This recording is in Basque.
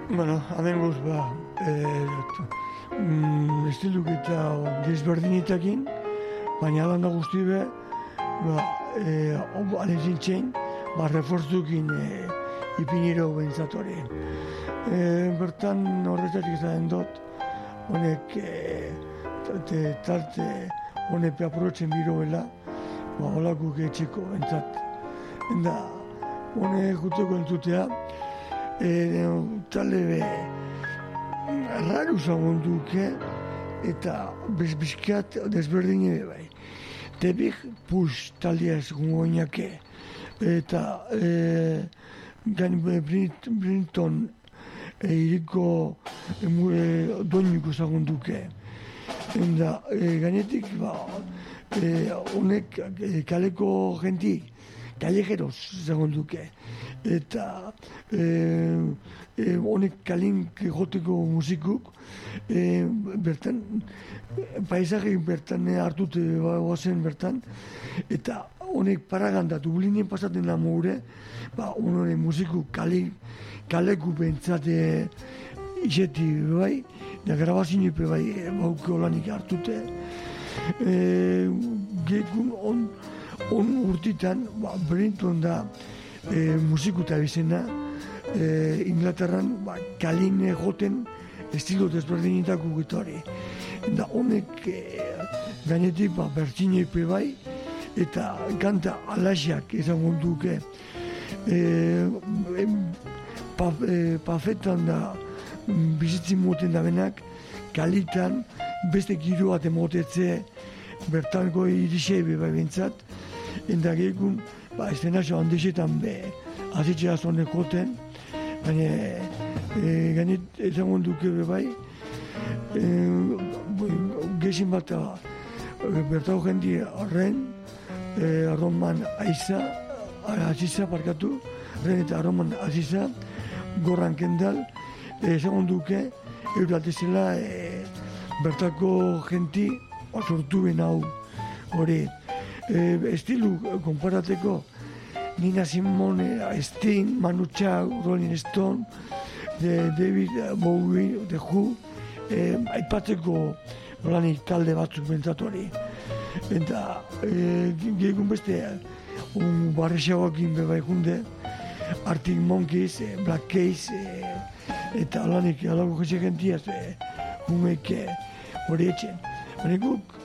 Bueno, hemen guz, estiluk eta desberdinetakin, baina alanda guzti be, alezin txein, reforzukin ipiniro bentsatore. Bertan horretatik zaren dut, honek tarte honek aprotzen biroela, holakuk etxeko bentsat. Enda, honek juteko entzutea, talde be raru zagun duke eta bizkiat desberdine bai. Tebik push taldea egun oinake eta Brinton iriko doinuko zagun duke. Eta gainetik honek kaleko jenti kallejeros zagun duke. Eta honek kalink joteko musikuk bertan paisaje bertan hartute gozen bertan eta honek paraganda Dublinen pasaten da moure honek musikuk kaleku bentsate iseti bai da grabazio bai bauko lanik hartute gekun on urtitan Brinton da musikuta bizena Inglaterran kaline joten estilo desberdinetako gitarri. Da honek gainetik bertxinepe bai eta kanta alaxak izango duke pafetan da bizitzin moten da benak kalitan beste giro bat emotetze bertango irixebe bai bintzat eta gekun estenazio handixetan azitxea zonek joten, baina gainet ezango duke bai, gezin bat bertako jendi arren, arroman aziza parkatu, arren eta arroman aziza, gorran kendal, ezango duke, euratezela bertako jenti sortu ben hau hori. Estilu konparateko Nina Simone, Sting, Manu Chao, Rolling Stone, David Bowie, The Who, aipatzeko lanik talde batzuk bentsatu hori. Eta gehiagun beste barrexagoakin beba ikunde, Arctic Monkeys, Black Keys, eta lanik alago jese gentiaz, humek hori etxen. Baina guk